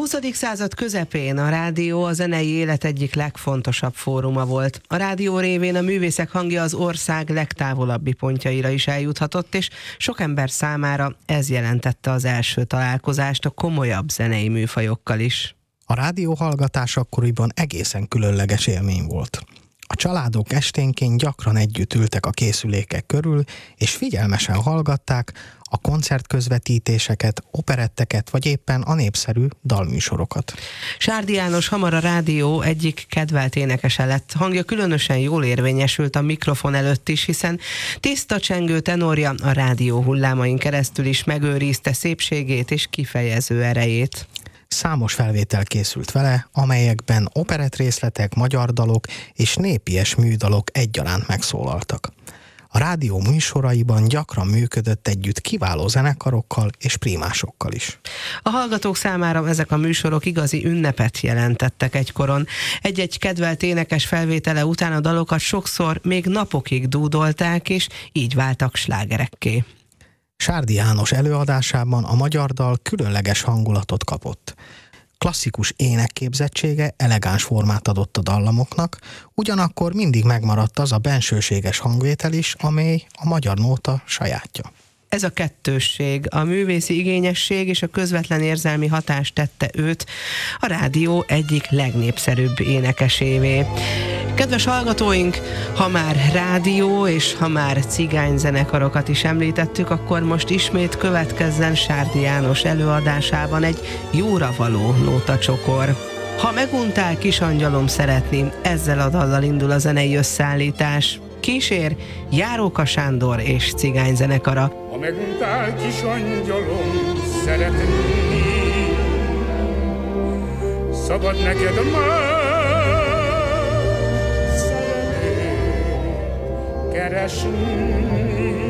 20. század közepén a rádió a zenei élet egyik legfontosabb fóruma volt. A rádió révén a művészek hangja az ország legtávolabbi pontjaira is eljuthatott, és sok ember számára ez jelentette az első találkozást a komolyabb zenei műfajokkal is. A rádió hallgatás akkoriban egészen különleges élmény volt. A családok esténként gyakran együtt ültek a készülékek körül, és figyelmesen hallgatták a koncertközvetítéseket, operetteket, vagy éppen a népszerű dalműsorokat. Sárdi János hamar a rádió egyik kedvelt énekese lett. Hangja különösen jól érvényesült a mikrofon előtt is, hiszen tiszta csengő tenorja a rádió hullámain keresztül is megőrizte szépségét és kifejező erejét. Számos felvétel készült vele, amelyekben operettrészletek, magyar dalok és népies műdalok egyaránt megszólaltak. A rádió műsoraiban gyakran működött együtt kiváló zenekarokkal és prímásokkal is. A hallgatók számára ezek a műsorok igazi ünnepet jelentettek egykoron. Egy-egy kedvelt énekes felvétele után a dalokat sokszor még napokig dúdolták, és így váltak slágerekké. Sárdi János előadásában a magyar dal különleges hangulatot kapott. Klasszikus énekképzettsége elegáns formát adott a dallamoknak, ugyanakkor mindig megmaradt az a bensőséges hangvétel is, amely a magyar nóta sajátja. Ez a kettősség, a művészi igényesség és a közvetlen érzelmi hatás tette őt a rádió egyik legnépszerűbb énekesévé. Kedves hallgatóink, ha már rádió és ha már cigányzenekarokat is említettük, akkor most ismét következzen Sárdi János előadásában egy jóra való nótacsokor. Ha meguntál, kis angyalom szeretni, ezzel a dallal indul a zenei összeállítás. Kísér Járóka Sándor és cigányzenekara. Ha meguntál, kis angyalom szeretni, szabad neked már szeretni keresni.